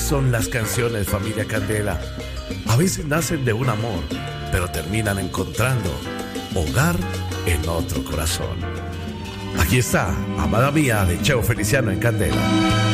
son las canciones, familia Candela. A veces nacen de un amor, pero terminan encontrando hogar en otro corazón. Aquí está, Amada Mía, de Cheo Feliciano en Candela.